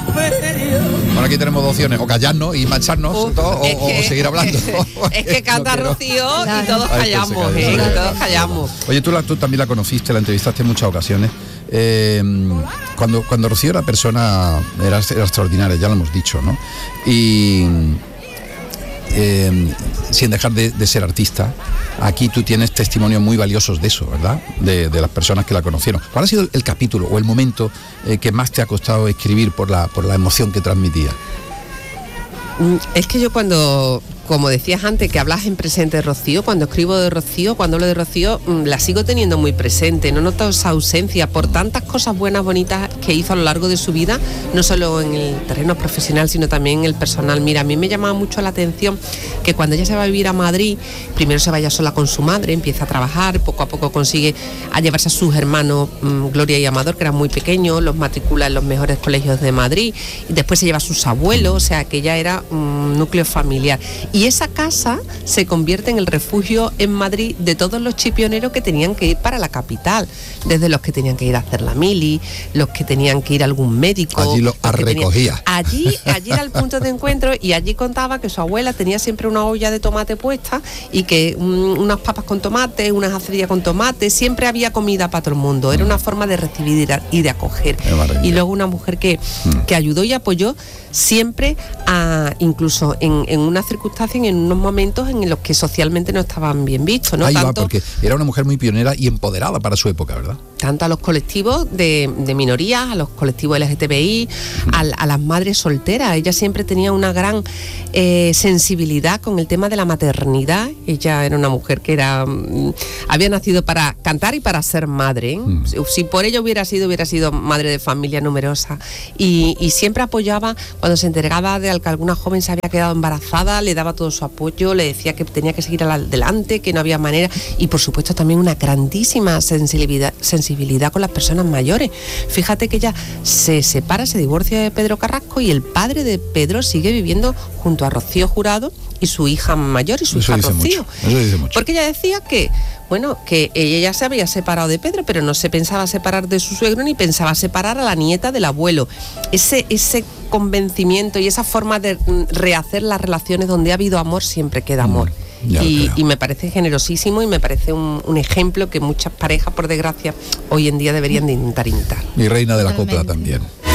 Bueno, aquí tenemos dos opciones, o callarnos y marcharnos o seguir hablando. Es que canta Rocío y todos callamos, todos callamos. Oye, tú también la conociste, la entrevistaste en muchas ocasiones. Cuando Rocío era persona, era extraordinaria, ya lo hemos dicho, ¿no? Y sin dejar de ser artista, aquí tú tienes testimonios muy valiosos de eso, ¿verdad? De las personas que la conocieron. ¿Cuál ha sido el capítulo o el momento que más te ha costado escribir por la emoción que transmitía? Es que yo cuando, como decías antes, que hablas en presente de Rocío, cuando escribo de Rocío, cuando hablo de Rocío, la sigo teniendo muy presente, no noto esa ausencia por tantas cosas buenas, bonitas que hizo a lo largo de su vida, no solo en el terreno profesional, sino también en el personal. Mira, a mí me llamaba mucho la atención que cuando ella se va a vivir a Madrid, primero se vaya sola con su madre, empieza a trabajar, poco a poco consigue a llevarse a sus hermanos Gloria y Amador, que eran muy pequeños, los matricula en los mejores colegios de Madrid, y después se lleva a sus abuelos, o sea que ella era un núcleo familiar. Y esa casa se convierte en el refugio en Madrid de todos los chipioneros que tenían que ir para la capital, desde los que tenían que ir a hacer la mili, los que tenían que ir a algún médico. Allí lo recogía. Allí era el punto de encuentro, y allí contaba que su abuela tenía siempre una olla de tomate puesta y que unas papas con tomate, unas acerillas con tomate, siempre había comida para todo el mundo. Era una forma de recibir y de acoger. Y luego una mujer que ayudó y apoyó siempre, incluso en una circunstancia, en unos momentos en los que socialmente no estaban bien vistos, ¿no? Ahí va, porque era una mujer muy pionera y empoderada para su época, ¿verdad? Tanto a los colectivos de minorías, a los colectivos LGTBI, a las madres solteras. Ella siempre tenía una gran sensibilidad con el tema de la maternidad. Ella era una mujer que había nacido para cantar y para ser madre. Si por ello hubiera sido madre de familia numerosa. Y siempre apoyaba cuando se enteraba de que alguna joven se había quedado embarazada, le daba todo su apoyo, le decía que tenía que seguir adelante, que no había manera, y por supuesto también una grandísima sensibilidad con las personas mayores. Fíjate que ella se separa, se divorcia de Pedro Carrasco, y el padre de Pedro sigue viviendo junto a Rocío Jurado y su hija mayor y su hija Rocío. Eso dice mucho. Porque ella decía que ella se había separado de Pedro, pero no se pensaba separar de su suegro ni pensaba separar a la nieta del abuelo. Ese convencimiento y esa forma de rehacer las relaciones donde ha habido amor, siempre queda amor. Y me parece generosísimo, y me parece un ejemplo que muchas parejas, por desgracia, hoy en día deberían de intentar imitar. Y reina de la copla también.